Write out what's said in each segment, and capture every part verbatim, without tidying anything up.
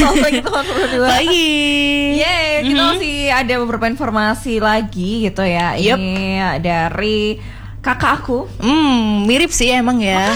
Selamat pagi teman Pro dua. Pagi. Yeay, kita Mhm. masih ada beberapa informasi lagi gitu ya. Yup. Ini dari kakak aku. Hmm, mirip sih emang ya.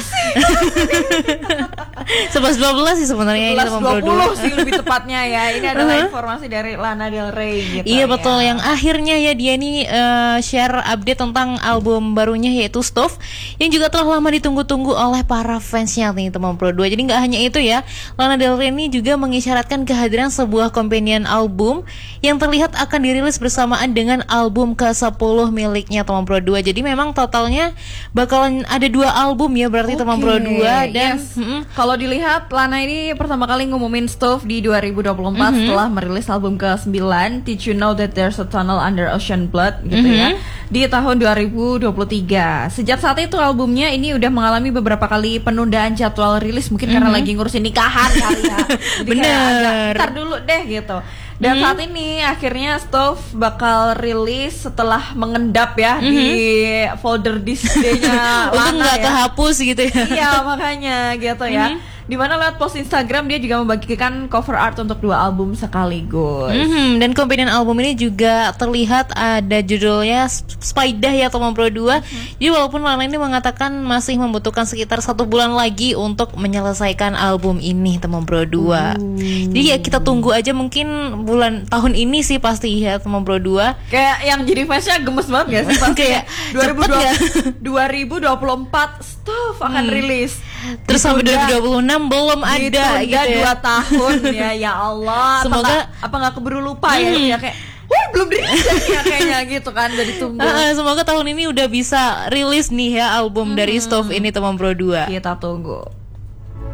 sebelas dua belas sih sebenarnya ini teman dua Pro puluh dua. sih lebih tepatnya ya. Ini adalah Uh-huh. informasi dari Lana Del Rey gitu. Iya ya. betul, yang akhirnya ya dia ini uh, share update tentang album barunya yaitu Stove, yang juga telah lama ditunggu-tunggu oleh para fansnya nih teman Pro dua. Jadi nggak hanya itu ya, Lana Del Rey ini juga mengisyaratkan kehadiran sebuah companion album yang terlihat akan dirilis bersamaan dengan album ke sepuluh miliknya teman Pro dua. Jadi memang totalnya bakalan ada dua album ya berarti teman Pro dua. Dan yes. mm-mm. Kalau dilihat Lana ini pertama kali ngumumin Stove di dua ribu dua puluh empat Mhm. setelah merilis album ke sembilan Did You Know That There's a Tunnel Under Ocean Blood gitu Mhm. ya di tahun dua ribu dua puluh tiga. Sejak saat itu albumnya ini udah mengalami beberapa kali penundaan jadwal rilis, mungkin karena Mhm. lagi ngurusin nikahan kali ya. Jadi Bener. kayak agak, ntar dulu deh gitu. Dan Mhm. saat ini akhirnya Stove bakal rilis setelah mengendap ya di folder disk D-nya Untung Lana nggak ya. kehapus gitu ya. Iya makanya gitu ya. Mhm. Dimana lewat post Instagram dia juga membagikan cover art untuk dua album sekaligus. Mhm, dan companion album ini juga terlihat ada judulnya Spidah ya teman Pro dua. Mhm. Jadi walaupun Lana ini mengatakan masih membutuhkan sekitar satu bulan lagi untuk menyelesaikan album ini teman Pro dua. Uh. Jadi ya kita tunggu aja, mungkin bulan tahun ini sih pasti ya teman Pro dua. Kayak yang jadi fansnya gemes banget gak sih? Pasti Kayak dua ribu dua puluh cepet ya. dua ribu dua puluh empat Stove akan Hmm. rilis. Terus sampai Ditunda- dua ribu dua puluh enam belum ada ditunda gitu ya. dua tahun ya, ya Allah. Semoga- apa nggak- apa nggak keburu lupa ya, Hmm. ya kayak wah belum dirilis ya kayaknya gitu kan, udah ditunggu. Uh, semoga tahun ini udah bisa rilis nih ya album dari Stove ini teman Pro dua. Kita tunggu.